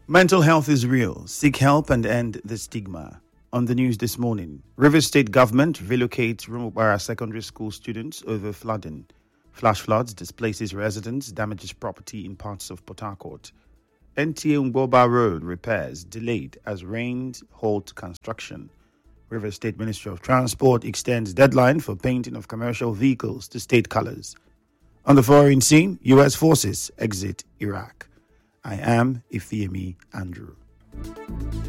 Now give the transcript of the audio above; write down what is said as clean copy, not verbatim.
Mental health is real. Seek help and end the stigma. On the news this morning, Rivers State government relocates Rumubara Secondary School students over flooding. Flash floods displaces residents, damages property in parts of Port Harcourt. NTA Ngboba Road repairs delayed as rains halt construction. Rivers State Ministry of Transport extends deadline for painting of commercial vehicles to state colors. On the foreign scene, U.S. forces exit Iraq. I am Ifeami Andrew.